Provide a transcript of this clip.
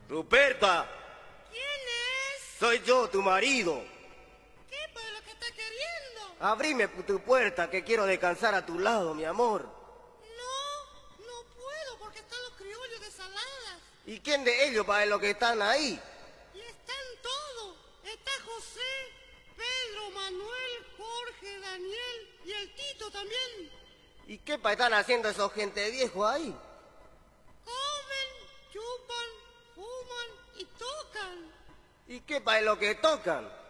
Ruperta, ¿Quién es? soy yo, tu marido. ¿Qué es lo que está queriendo? Abrime tu puerta, que quiero descansar a tu lado, mi amor. No puedo porque están los criollos de Saladas. ¿Y quién de ellos para los que están ahí? Y están todos. Está José, Pedro, Manuel, Jorge, Daniel y el Tito también. ¿Y qué están haciendo esos gente viejos ahí? Comen, chupan, fuman y tocan. ¿Y qué para lo que tocan?